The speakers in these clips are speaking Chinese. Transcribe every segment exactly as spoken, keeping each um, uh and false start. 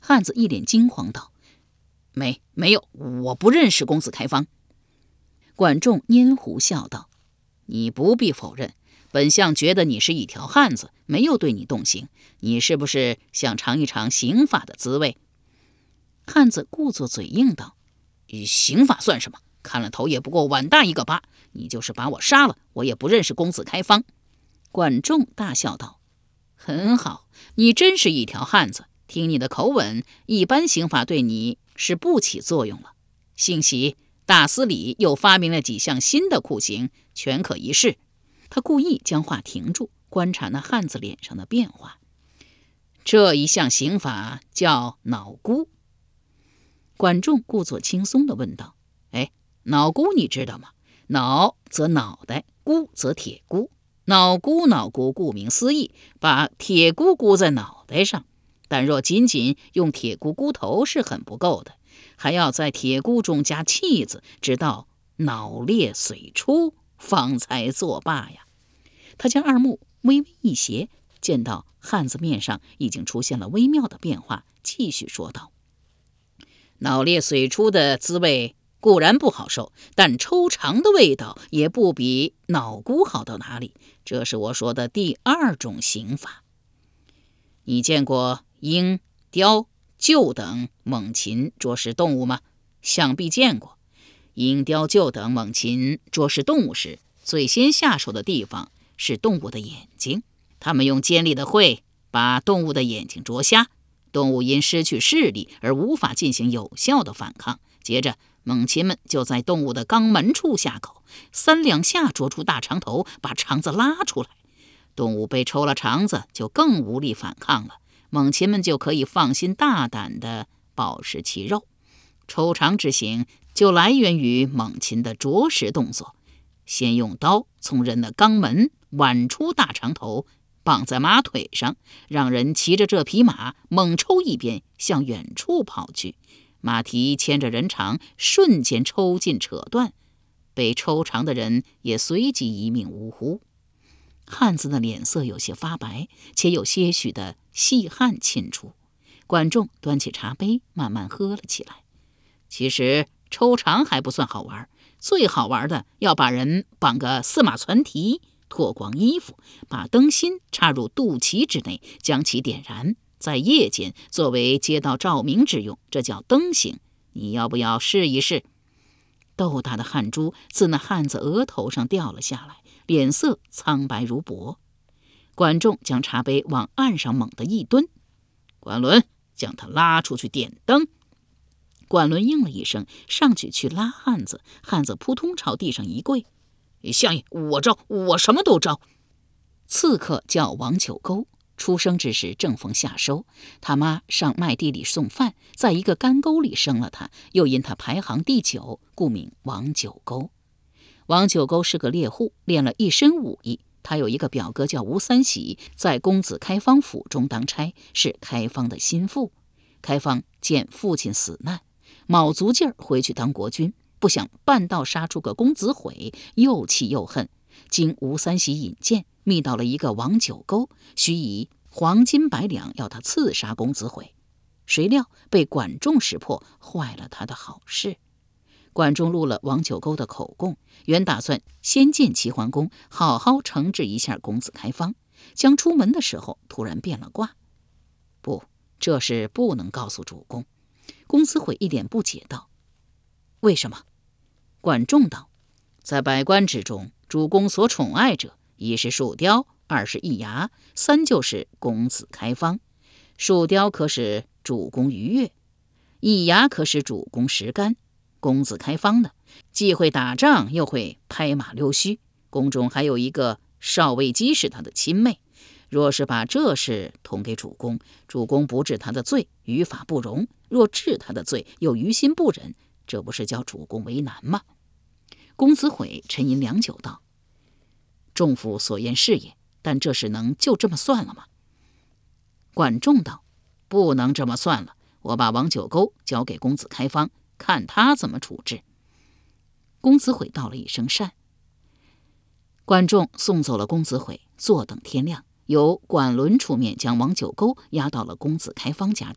汉子一脸惊慌道：没没有，我不认识公子开方。管仲拈胡笑道：你不必否认，本相觉得你是一条汉子，没有对你动刑，你是不是想尝一尝刑法的滋味？汉子故作嘴硬道：刑法算什么？看了头也不过碗大一个疤，你就是把我杀了，我也不认识公子开方。管仲大笑道：很好，你真是一条汉子，听你的口吻，一般刑法对你是不起作用了。幸喜大司礼又发明了几项新的酷刑，全可一试。他故意将话停住，观察那汉子脸上的变化。这一项刑法叫脑箍。管仲故作轻松地问道：哎，脑箍你知道吗？脑则脑袋，箍则铁箍。脑箍脑箍顾名思义，把铁箍箍在脑袋上，但若仅仅用铁箍箍头是很不够的，还要在铁箍中加气子，直到脑裂髓出，方才作罢呀。他将二目微微一斜，见到汉子面上已经出现了微妙的变化，继续说道：脑裂髓出的滋味固然不好受，但抽肠的味道也不比脑箍好到哪里，这是我说的第二种刑法。你见过鹰、雕、鹫等猛禽捉食动物吗？想必见过。鹰、雕、鹫等猛禽捉食动物时，最先下手的地方是动物的眼睛，他们用尖利的喙把动物的眼睛啄瞎，动物因失去视力而无法进行有效的反抗。接着猛禽们就在动物的肛门处下口，三两下啄出大肠头，把肠子拉出来。动物被抽了肠子，就更无力反抗了，猛禽们就可以放心大胆地饱食其肉。抽肠之刑就来源于猛禽的啄食动作，先用刀从人的肛门剜出大肠头，绑在马腿上，让人骑着这匹马猛抽一鞭，向远处跑去。马蹄牵着人肠，瞬间抽筋扯断，被抽肠的人也随即一命呜呼。汉子的脸色有些发白，且有些许的细汗沁出。管仲端起茶杯，慢慢喝了起来。其实抽肠还不算好玩，最好玩的要把人绑个四马攒蹄，脱光衣服，把灯芯插入肚脐之内，将其点燃，在夜间作为街道照明之用，这叫灯刑。你要不要试一试？豆大的汗珠自那汉子额头上掉了下来，脸色苍白如薄。管仲将茶杯往岸上猛地一蹲，管伦，将他拉出去点灯。管伦应了一声，上去去拉汉子，汉子扑通朝地上一跪：相爷，我招，我什么都招。刺客叫王九沟，出生之时正逢夏收，他妈上麦地里送饭，在一个干沟里生了他，又因他排行第九，故名王九沟。王九沟是个猎户，练了一身武艺。他有一个表哥叫吴三喜，在公子开方府中当差，是开方的心腹。开方见父亲死难，卯足劲儿回去当国君，不想半道杀出个公子毁，又气又恨，经吴三喜引荐，觅到了一个王九沟，许以黄金百两要他刺杀公子毁。谁料被管仲识破，坏了他的好事。管仲录了王九沟的口供，原打算先见齐桓公，好好惩治一下公子开方。将出门的时候，突然变了卦：不，这事不能告诉主公。公子毁一脸不解道：为什么？管仲道：在百官之中，主公所宠爱者，一是树雕，二是易牙，三就是公子开方。树雕可使主公愉悦，易牙可使主公食甘。公子开方呢，既会打仗，又会拍马溜须。宫中还有一个少尉姬是他的亲妹，若是把这事通给主公，主公不治他的罪，于法不容；若治他的罪，又于心不忍，这不是叫主公为难吗？公子毁沉吟良久道：仲父所言是也，但这事能就这么算了吗？管仲道：不能这么算了，我把王九沟交给公子开方，看他怎么处置。公子毁道了一声善。管仲送走了公子毁，坐等天亮，由管伦出面将王九沟押到了公子开方家中。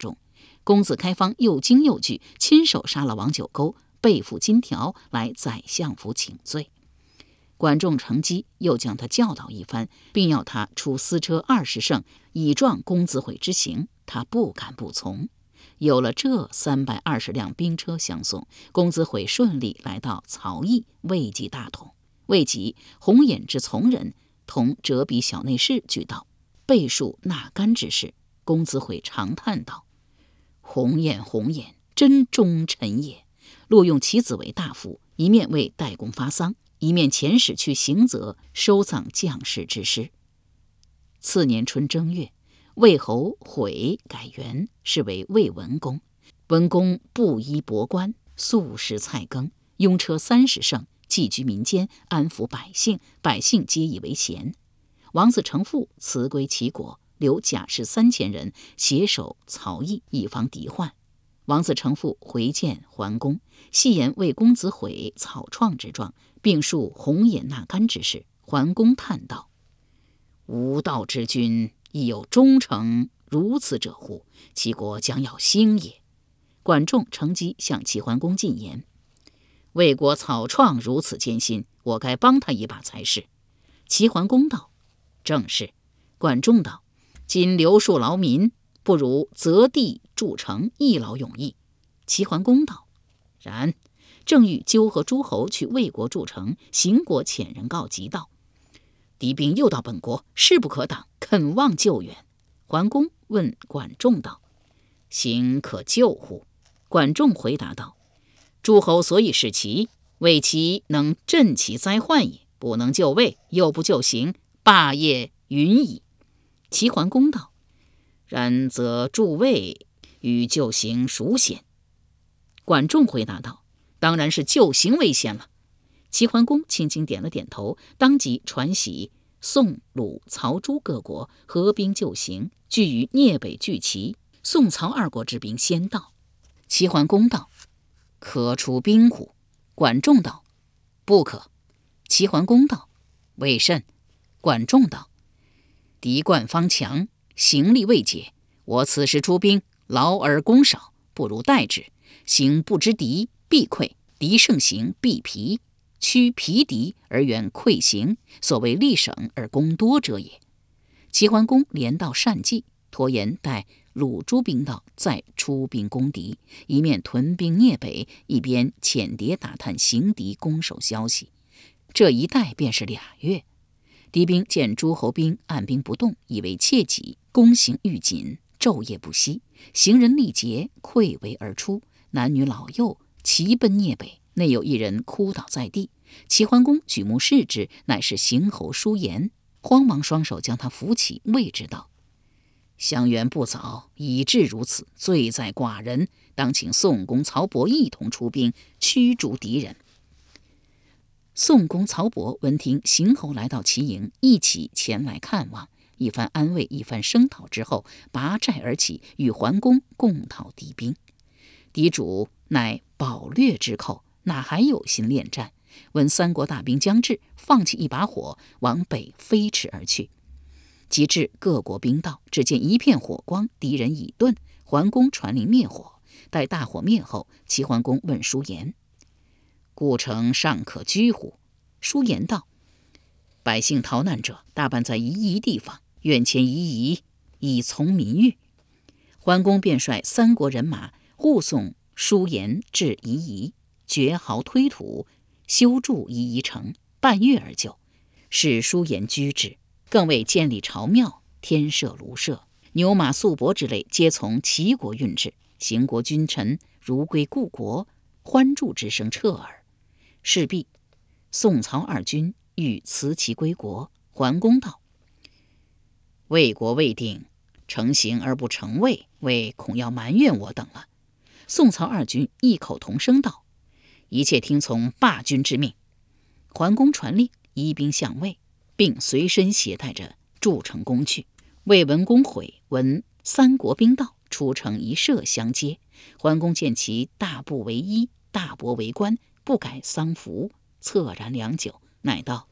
公子开方又惊又惧，亲手杀了王九沟，背负金条来宰相府请罪。管仲乘机又将他教导一番，并要他出私车二十乘，以壮公子毁之行。他不敢不从。有了这三百二十辆兵车相送，公子毁顺利来到曹邑，位极大统。未及，红眼之从人同折笔小内侍俱到，备述纳干之事。公子毁长叹道：“红眼，红眼，真忠臣也。录用其子为大夫，一面为代公发丧，一面遣使去行则，收葬将士之尸。”次年春正月，魏侯毁改元，是为魏文公。文公布衣帛冠，素食菜羹，拥车三十乘，寄居民间，安抚百姓，百姓皆以为贤。王子成父辞归齐国，留甲士三千人携守曹邑，以防敌患。王子成父回见桓公，戏言为公子毁草创之状，并述红眼纳干之事。桓公叹道：“无道之君，亦有忠诚如此者乎？齐国将要兴也。”管仲乘机向齐桓公进言：“魏国草创如此艰辛，我该帮他一把才是。”齐桓公道：“正是。”管仲道：“今刘树劳民，不如择地筑城，一劳永逸。”齐桓公道：“然。”正欲纠合诸侯去魏国筑城，邢国遣人告急道：“敌兵又到本国，势不可挡，肯望救援。”桓公问管仲道：“邢可救乎？”管仲回答道：“诸侯所以事齐，为其能镇其灾患也。不能救魏，又不救邢，霸业云矣。”齐桓公道：“然则助魏与救邢孰先？”管仲回答道：“当然是救邢为先了。”齐桓公轻轻点了点头，当即传檄宋、鲁、曹、朱各国合兵救邢，据于聂北拒齐。宋、曹二国之兵先到。齐桓公道：“可出兵乎？”管仲道：“不可。”齐桓公道：“为甚？”管仲道：“敌冠方强，行力未解，我此时出兵，劳而功少，不如待之。行不知敌，必溃；敌胜行，必疲。屈疲敌而远溃行，所谓力省而功多者也。”齐桓公连道善计，拖延待鲁诸兵到，再出兵攻敌，一面屯兵聂北，一边遣谍打探行敌攻守消息。这一待便是俩月。敌兵见诸侯兵按兵不动，以为切己，攻行愈紧，昼夜不息。行人力竭，溃围而出，男女老幼齐奔聂北，内有一人哭倒在地。齐桓公举目视之，乃是邢侯叔颜，慌忙双手将他扶起，谓之道：“相援不早，以致如此，罪在寡人，当请宋公曹伯一同出兵，驱逐敌人。”宋公曹伯闻听邢侯来到齐营，一起前来看望，一番安慰，一番声讨之后，拔寨而起，与桓公共讨敌兵。敌主乃保略之寇，哪还有心恋战？闻三国大兵将至，放弃一把火，往北飞驰而去。及至各国兵到，只见一片火光，敌人已遁。桓公传令灭火，待大火灭后，齐桓公问叔颜：“故城尚可居乎？”叔颜道：“百姓逃难者大半在夷夷地方，愿迁夷夷，以从民欲。”桓公便率三国人马护送叔颜至夷夷，掘壕推土，修筑夷夷城，半月而就，使叔颜居之。更为建立朝庙，添设庐舍，牛马素帛之类，皆从齐国运至。邢国君臣如归故国，欢祝之声彻耳。是毕，宋曹二军欲辞其归国。桓公道：“魏国未定，成行而不成魏，魏恐要埋怨我等了。”宋曹二军异口同声道：“一切听从霸君之命。”桓公传令，移兵向魏，并随身携带着筑城工具。魏文公悔闻三国兵到，出城一射相接。桓公见其大步为衣，大帛为冠，不改丧服，恻然良久，乃道：“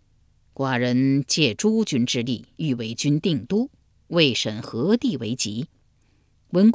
寡人借诸君之力，欲为君定都，未审何地为急？”